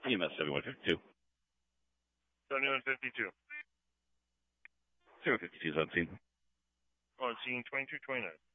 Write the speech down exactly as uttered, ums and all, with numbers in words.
E M S seventy-one fifty-two. seventy-one fifty-two. zero fifty-two is on scene. On scene twenty-two twenty-nine.